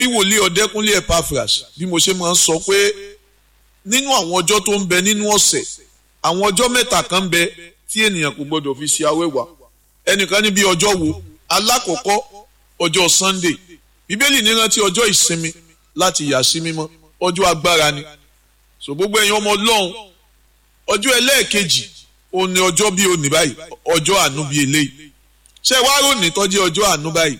bí wòlíì Ọ̀dẹ́kúnlé Epaphras bí mo ṣe máa ń sọ pé nínú àwọn ọjọ́ tó ń bẹ nínú ọ̀sẹ̀ àwọn ọjọ́ mẹ́ta kan ń bẹ tí ènìyàn kò gbọdọ̀ fi ṣe awẹ́wà ẹnìkan ní bí ọjọ́ wo alákọ̀ọ́kọ́ ọjọ́ Sunday bíbélì ní rántí ọjọ́ ìsinmi láti yà sí mímọ́ ọjọ́ agbára ni so gbogbo ẹ̀yin ọmọ Ọlọ́run ọjọ́ ẹlẹ́ẹ̀kejì òun ni ọjọ́ bí òní báyìí ọjọ́ àánú bí eléyìí ṣé wàá rò ní tọ́jú ọjọ́ àánú báyìí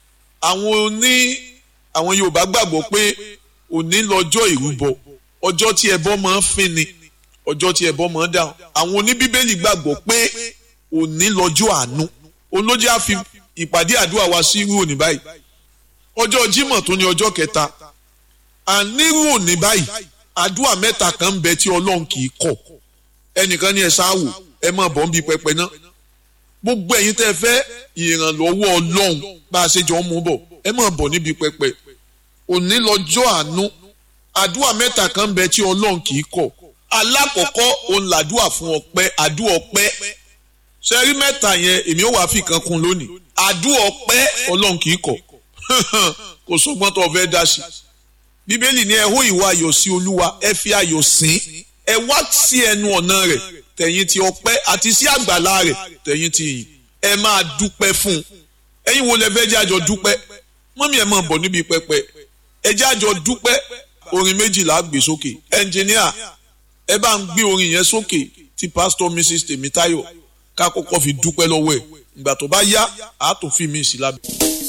àwọn Yorùbá gbàgbọ́ pé òní lọ́jọ́ ìrúbọ ọjọ́ tí ẹbọ máa ń fín ni ọjọ́ tí ẹbọ máa ń dáhùn àwọn oníbíbélì gbàgbọ́ pé òní lọ́jọ́ àánú olójú á fi ìpàdé àdúrà wa sí irú òní báyìí ọjọ́ Jímọ̀ tó ní ọjọ́ kẹta ànírú òní báyìí àdúrà mẹ́ta kan ń bẹ tí Ọlọ́run kì í kọ̀ ẹnìkan ní ẹ sáwò ẹ máa bọ̀ ń bi pẹpẹ náà gbogbo ẹ̀yin tẹ́ fẹ́ ìrànlọ́wọ́ Ọlọ́run bá a ṣe jọ ń mú bọ̀ ẹ máa bọ̀ níbi pẹpẹ òní lọ́jọ́ àánú àdúrà mẹ́ta kan ń bẹ tí Ọlọ́run kì í kọ̀ alákọ̀ọ́kọ́ òun làdúrà fún ọpẹ́ àdúrà ọpẹ́ sẹ́rí mẹ́ta yẹn èmi ò wá fi kan kún lónìí àdúrà ọpẹ́ Ọlọ́run kì í kọ̀ kò sọ́gbọ́n tó fẹ́ dá sí bíbélì ní ẹ hó ìwà ayọ̀ sí Olúwa ẹ fi ayọ̀ sìn ẹ wá sí ẹnu ọ̀nà rẹ̀ tẹ̀yìn ti ọpẹ́ àti sí àgbàlá rẹ̀ tẹ̀yìn ti yìn ẹ máa dúpẹ́ fún un ẹ̀yin wo lẹ fẹ́ jẹ́ àjọ dúpẹ́ mọ́mí ẹ máa bọ̀ níbi pẹpẹ ẹ jẹ́ àjọ dúpẹ́ orin méjìlá gbé sókè ẹnjìníà ẹ bá ń gbé orin yẹn sókè tí pásítọ̀ Mrs. Tèmítáyọ̀ ká kọ́kọ́ fi dúpẹ́ lọ́wọ́ ẹ̀ ìgbà tó bá yá àá tó fi mí sí lábẹ́.